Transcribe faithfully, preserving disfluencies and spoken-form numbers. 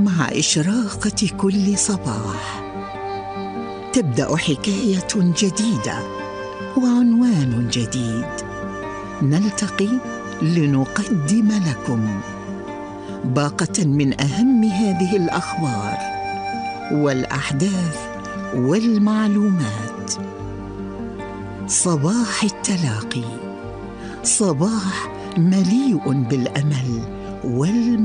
مع إشراقة كل صباح تبدأ حكاية جديدة وعنوان جديد، نلتقي لنقدم لكم باقة من أهم هذه الأخبار والأحداث والمعلومات. صباح التلاقي، صباح مليء بالأمل والمعنى.